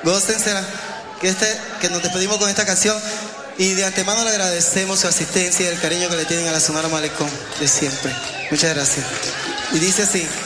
Gócensela, que nos despedimos con esta canción y de antemano le agradecemos su asistencia y el cariño que le tienen a la Sonora Malecón de siempre. Muchas gracias. Y dice así.